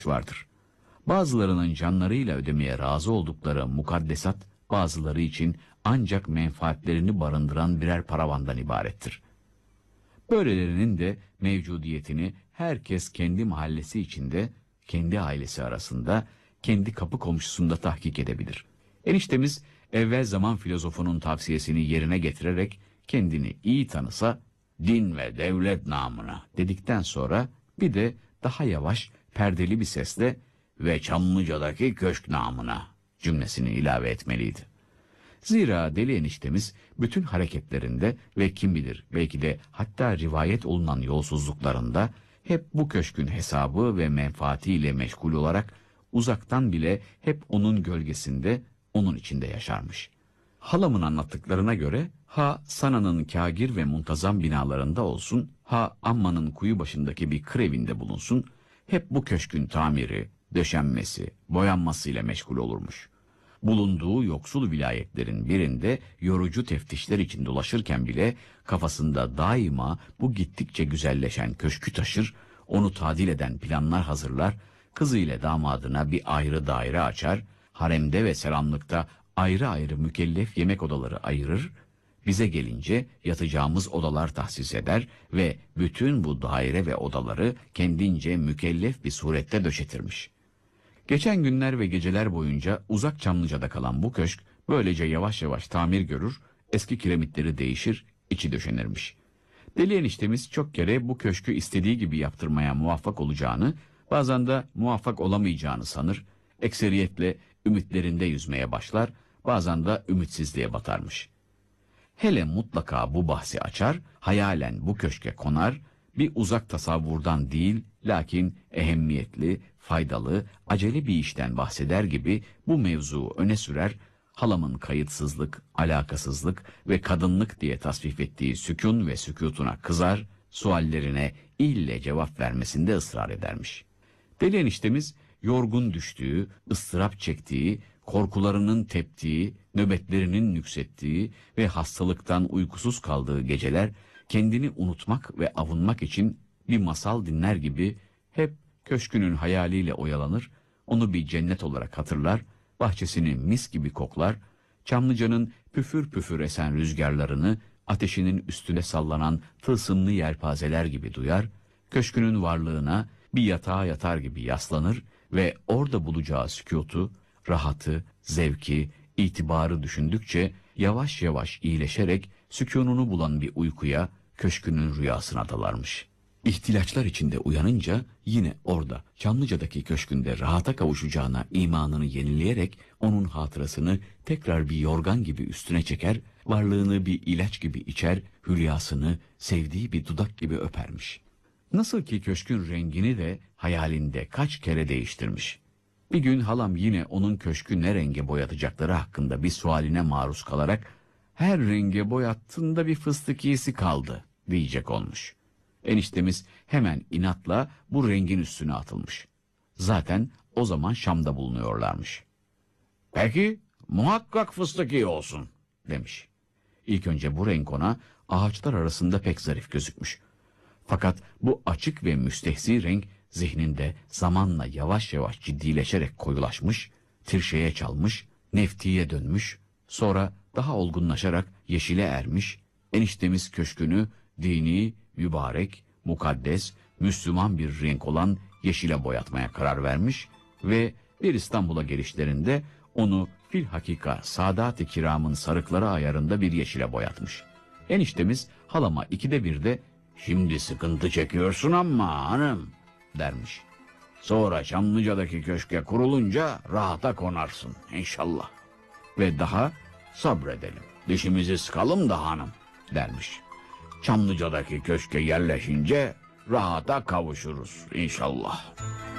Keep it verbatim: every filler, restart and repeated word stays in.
vardır. Bazılarının canlarıyla ödemeye razı oldukları mukaddesat, bazıları için ancak menfaatlerini barındıran birer paravandan ibarettir. Böylelerinin de mevcudiyetini herkes kendi mahallesi içinde, kendi ailesi arasında, kendi kapı komşusunda tahkik edebilir. Eniştemiz evvel zaman filozofunun tavsiyesini yerine getirerek kendini iyi tanısa, din ve devlet namına dedikten sonra bir de daha yavaş, perdeli bir sesle ve Çamlıca'daki köşk namına cümlesini ilave etmeliydi. Zira deli eniştemiz bütün hareketlerinde ve kim bilir belki de hatta rivayet olunan yolsuzluklarında hep bu köşkün hesabı ve menfaatiyle meşgul olarak uzaktan bile hep onun gölgesinde, onun içinde yaşarmış. Halamın anlattıklarına göre ha Sana'nın kâgir ve muntazam binalarında olsun, ha Amman'ın kuyu başındaki bir kır evinde bulunsun, hep bu köşkün tamiri, döşenmesi, boyanmasıyla meşgul olurmuş. Bulunduğu yoksul vilayetlerin birinde yorucu teftişler için dolaşırken bile kafasında daima bu gittikçe güzelleşen köşkü taşır, onu tadil eden planlar hazırlar, kızıyla damadına bir ayrı daire açar, haremde ve selamlıkta ayrı ayrı mükellef yemek odaları ayırır, bize gelince yatacağımız odalar tahsis eder ve bütün bu daire ve odaları kendince mükellef bir surette döşetirmiş. Geçen günler ve geceler boyunca uzak Çamlıca'da kalan bu köşk böylece yavaş yavaş tamir görür, eski kiremitleri değişir, içi döşenirmiş. Deli eniştemiz çok kere bu köşkü istediği gibi yaptırmaya muvaffak olacağını, bazen de muvaffak olamayacağını sanır, ekseriyetle ümitlerinde yüzmeye başlar, bazen de ümitsizliğe batarmış. Hele mutlaka bu bahsi açar, hayalen bu köşke konar, bir uzak tasavvurdan değil, lakin ehemmiyetli, faydalı, acele bir işten bahseder gibi bu mevzuu öne sürer, halamın kayıtsızlık, alakasızlık ve kadınlık diye tasvip ettiği sükun ve sükutuna kızar, suallerine ille cevap vermesinde ısrar edermiş. Deli eniştemiz, yorgun düştüğü, ıstırap çektiği, korkularının teptiği, nöbetlerinin nüksettiği ve hastalıktan uykusuz kaldığı geceler, kendini unutmak ve avunmak için bir masal dinler gibi hep köşkünün hayaliyle oyalanır, onu bir cennet olarak hatırlar, bahçesini mis gibi koklar, Çamlıca'nın püfür püfür esen rüzgarlarını ateşinin üstüne sallanan tılsımlı yelpazeler gibi duyar, köşkünün varlığına bir yatağa yatar gibi yaslanır ve orada bulacağı sükutu, rahatı, zevki, itibarı düşündükçe yavaş yavaş iyileşerek sükununu bulan bir uykuya, köşkünün rüyasına dalarmış. İhtilaçlar içinde uyanınca yine orada Çamlıca'daki köşkünde rahata kavuşacağına imanını yenileyerek onun hatırasını tekrar bir yorgan gibi üstüne çeker, varlığını bir ilaç gibi içer, hülyasını sevdiği bir dudak gibi öpermiş. Nasıl ki köşkün rengini de hayalinde kaç kere değiştirmiş. Bir gün halam yine onun köşkü ne renge boyatacakları hakkında bir sualine maruz kalarak her renge boyattığında bir fıstık iyisi kaldı diyecek olmuş. Eniştemiz hemen inatla bu rengin üstüne atılmış. Zaten o zaman Şam'da bulunuyorlarmış. Peki muhakkak fıstık iyi olsun demiş. İlk önce bu renk ona ağaçlar arasında pek zarif gözükmüş. Fakat bu açık ve müstehzi renk zihninde zamanla yavaş yavaş ciddileşerek koyulaşmış, tirşeye çalmış, neftiye dönmüş, sonra daha olgunlaşarak yeşile ermiş, eniştemiz köşkünü dini, mübarek, mukaddes, Müslüman bir renk olan yeşile boyatmaya karar vermiş ve bir İstanbul'a gelişlerinde onu filhakika Sadat-ı Kiram'ın sarıkları ayarında bir yeşile boyatmış. Eniştemiz halama ikide bir de "Şimdi sıkıntı çekiyorsun ama hanım" dermiş. "Sonra Çamlıca'daki köşke kurulunca rahata konarsın inşallah. Ve daha sabredelim, dişimizi sıkalım da hanım" dermiş. "Çamlıca'daki köşke yerleşince rahata kavuşuruz inşallah."